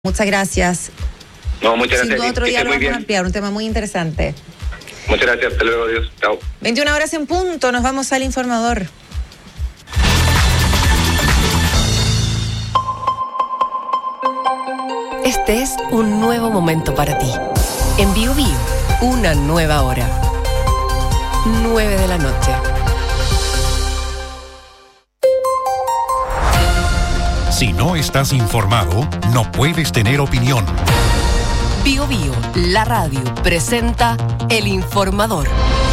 Muchas gracias. No, muchas gracias. Sin duda otro día lo vamos a ampliar, un tema muy interesante. Muchas gracias, hasta luego, adiós, chao. 21 horas en punto, nos vamos al informador. Este es un nuevo momento para ti. En Bio Bio, una nueva hora. 9 de la noche. Si no estás informado, no puedes tener opinión. Bio Bio, la radio, presenta El Informador.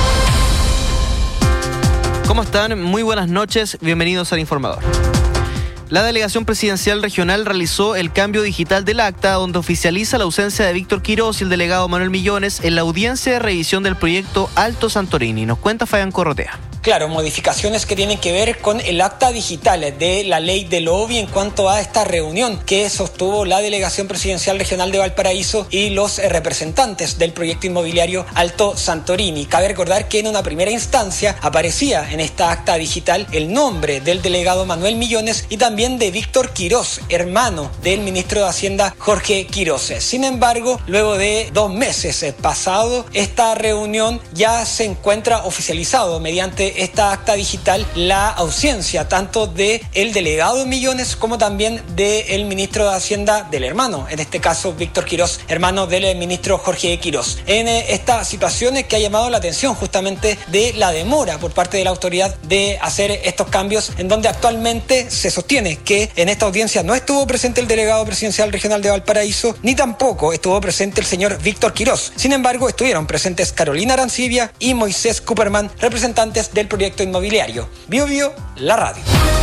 ¿Cómo están? Muy buenas noches, bienvenidos al Informador. La delegación presidencial regional realizó el cambio digital del acta, donde oficializa la ausencia de Víctor Quirós y el delegado Manuel Millones en la audiencia de revisión del proyecto Alto Santorini. Nos cuenta Fabián Corrotea. Claro, modificaciones que tienen que ver con el acta digital de la ley del OBI en cuanto a esta reunión que sostuvo la Delegación Presidencial Regional de Valparaíso y los representantes del proyecto inmobiliario Alto Santorini. Cabe recordar que en una primera instancia aparecía en esta acta digital el nombre del delegado Manuel Millones y también de Víctor Quirós, hermano del ministro de Hacienda Jorge Quirós. Sin embargo, luego de 2 meses pasado, esta reunión ya se encuentra oficializado mediante esta acta digital la ausencia tanto de el delegado Millones como también del ministro de Hacienda, del hermano, en este caso Víctor Quirós, hermano del ministro Jorge Quirós. En esta situación que ha llamado la atención justamente de la demora por parte de la autoridad de hacer estos cambios, en donde actualmente se sostiene que en esta audiencia no estuvo presente el delegado presidencial regional de Valparaíso, ni tampoco estuvo presente el señor Víctor Quirós. Sin embargo, estuvieron presentes Carolina Arancibia y Moisés Cooperman, representantes del proyecto inmobiliario. Bio Bio, la radio.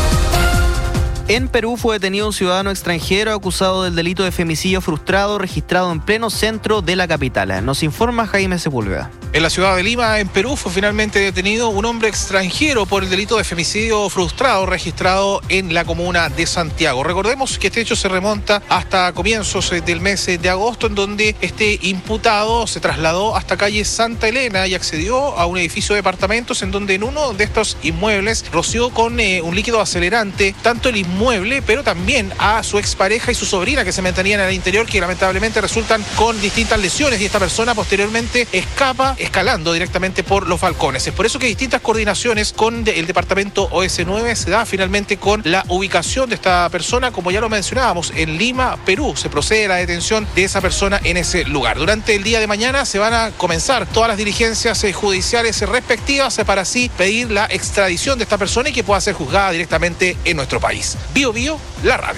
En Perú fue detenido un ciudadano extranjero acusado del delito de femicidio frustrado registrado en pleno centro de la capital. Nos informa Jaime Sepúlveda. En la ciudad de Lima, en Perú, fue finalmente detenido un hombre extranjero por el delito de femicidio frustrado registrado en la comuna de Santiago. Recordemos que este hecho se remonta hasta comienzos del mes de agosto, en donde este imputado se trasladó hasta calle Santa Elena y accedió a un edificio de departamentos en donde en uno de estos inmuebles roció con un líquido acelerante tanto el inmueble, pero también a su expareja y su sobrina que se mantenían en el interior, que lamentablemente resultan con distintas lesiones, y esta persona posteriormente escapa escalando directamente por los balcones. Es por eso que distintas coordinaciones con el departamento OS9 se da finalmente con la ubicación de esta persona, como ya lo mencionábamos, en Lima, Perú. Se procede a la detención de esa persona en ese lugar. Durante el día de mañana se van a comenzar todas las diligencias judiciales respectivas para así pedir la extradición de esta persona y que pueda ser juzgada directamente en nuestro país. Bio Bio, la radio.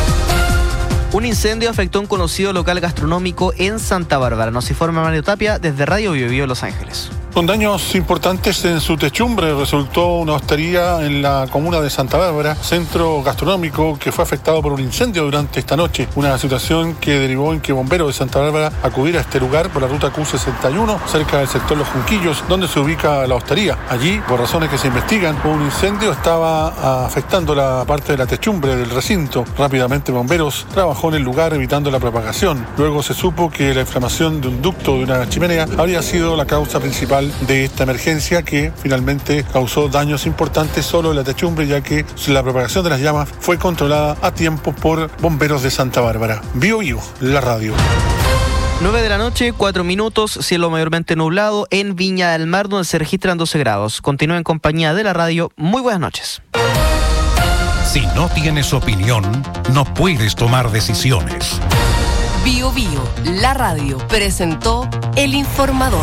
Un incendio afectó un conocido local gastronómico en Santa Bárbara. Nos informa Mario Tapia desde Radio Bio Bio Los Ángeles. Con daños importantes en su techumbre resultó una hostería en la comuna de Santa Bárbara, centro gastronómico que fue afectado por un incendio durante esta noche. Una situación que derivó en que bomberos de Santa Bárbara acudiera a este lugar por la ruta Q61, cerca del sector Los Junquillos, donde se ubica la hostería. Allí, por razones que se investigan, un incendio estaba afectando la parte de la techumbre del recinto. Rápidamente bomberos trabajó en el lugar evitando la propagación. Luego se supo que la inflamación de un ducto de una chimenea habría sido la causa principal de esta emergencia, que finalmente causó daños importantes solo en la techumbre, ya que la propagación de las llamas fue controlada a tiempo por bomberos de Santa Bárbara. Bio Bio, la radio. 9 de la noche, 4 minutos, cielo mayormente nublado en Viña del Mar, donde se registran 12 grados. Continúa en compañía de la radio. Muy buenas noches. Si no tienes opinión, no puedes tomar decisiones. Bio Bio, la radio, presentó El Informador.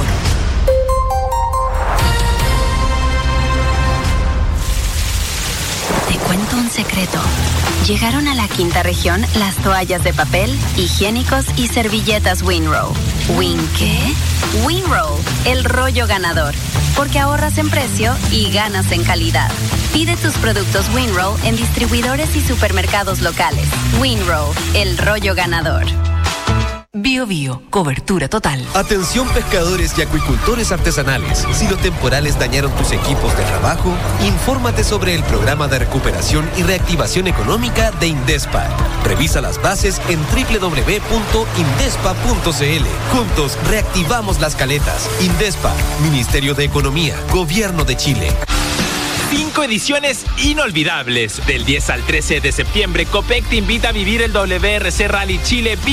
Te cuento un secreto. Llegaron a la quinta región las toallas de papel, higiénicos y servilletas Winrow. ¿Win qué? Winrow, el rollo ganador. Porque ahorras en precio y ganas en calidad. Pide tus productos Winrow en distribuidores y supermercados locales. Winrow, el rollo ganador. Bio Bio, cobertura total. Atención pescadores y acuicultores artesanales. Si los temporales dañaron tus equipos de trabajo, infórmate sobre el programa de recuperación y reactivación económica de Indespa. Revisa las bases en www.indespa.cl. Juntos reactivamos las caletas. Indespa, Ministerio de Economía, Gobierno de Chile. 5 ediciones inolvidables. Del 10 al 13 de septiembre, Copec te invita a vivir el WRC Rally Chile